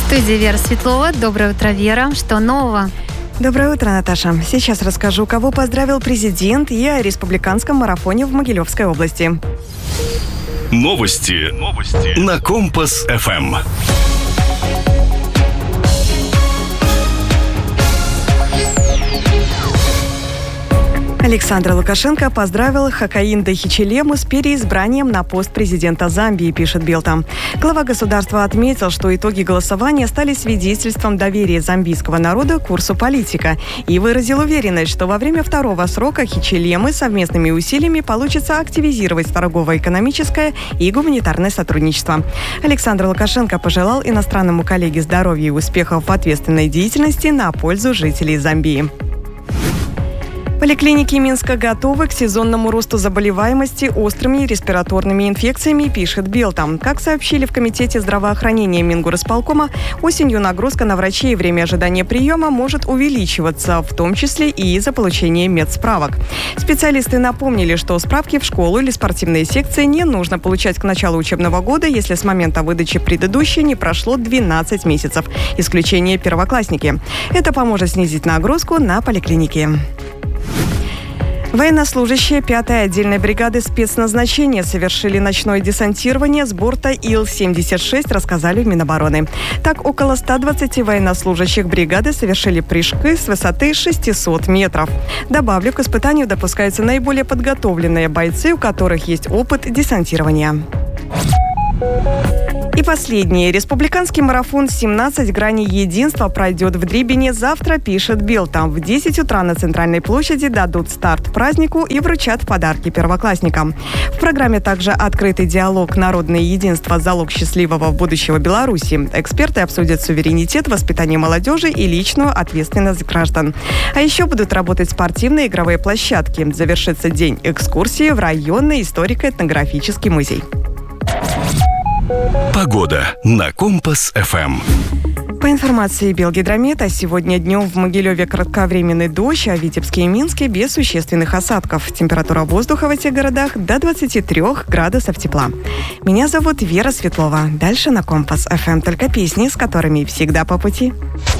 студии Вера Светлова. Доброе утро, Вера. Что нового? Доброе утро, Наташа. Сейчас расскажу, кого поздравил президент и о республиканском марафоне в Могилевской области. Новости на Компас-ФМ. Александр Лукашенко поздравил Хакаинда Хичилему с переизбранием на пост президента Замбии, пишет Белта. Глава государства отметил, что итоги голосования стали свидетельством доверия замбийского народа к курсу политика и выразил уверенность, что во время второго срока Хичилемы совместными усилиями получится активизировать торгово-экономическое и гуманитарное сотрудничество. Александр Лукашенко пожелал иностранному коллеге здоровья и успехов в ответственной деятельности на пользу жителей Замбии. Поликлиники Минска готовы к сезонному росту заболеваемости острыми респираторными инфекциями, пишет Белта. Как сообщили в Комитете здравоохранения Мингорисполкома, осенью нагрузка на врачей и время ожидания приема может увеличиваться, в том числе и из-за получения медсправок. Специалисты напомнили, что справки в школу или спортивные секции не нужно получать к началу учебного года, если с момента выдачи предыдущей не прошло 12 месяцев. Исключение первоклассники. Это поможет снизить нагрузку на поликлиники. Военнослужащие 5-й отдельной бригады спецназначения совершили ночное десантирование с борта Ил-76, рассказали в Минобороны. Так, около 120 военнослужащих бригады совершили прыжки с высоты 600 метров. Добавлю, к испытанию допускаются наиболее подготовленные бойцы, у которых есть опыт десантирования. И последнее. Республиканский марафон «17 граней единства» пройдет в Дрибине завтра, пишет Белта. В 10 утра на Центральной площади дадут старт празднику и вручат подарки первоклассникам. В программе также открытый диалог «Народное единство. Залог счастливого будущего Беларуси». Эксперты обсудят суверенитет, воспитание молодежи и личную ответственность граждан. А еще будут работать спортивные игровые площадки. Завершится день экскурсии в районный историко-этнографический музей. Погода на Компас-ФМ. По информации Белгидромета, сегодня днем в Могилеве кратковременный дождь, а в Витебске и Минске без существенных осадков. Температура воздуха в этих городах до 23 градусов тепла. Меня зовут Вера Светлова. Дальше на Компас-ФМ только песни, с которыми всегда по пути.